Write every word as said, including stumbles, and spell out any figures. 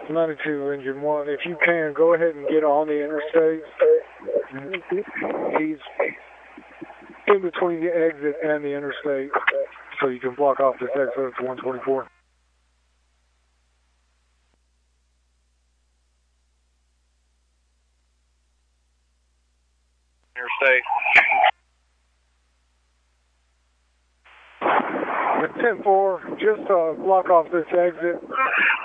ninety-two, engine one. If you can, go ahead and get on the interstate. He's in between the exit and the interstate, so you can block off this exit to one twenty-four. Interstate. ten four, just uh, block off this exit